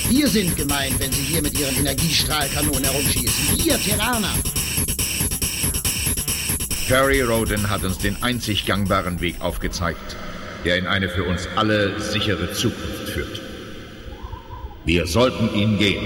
Wir sind gemeint, wenn Sie hier mit Ihren Energiestrahlkanonen herumschießen. Wir Terraner. Perry Rhodan hat uns den einzig gangbaren Weg aufgezeigt, der in eine für uns alle sichere Zukunft führt. Wir sollten ihn gehen.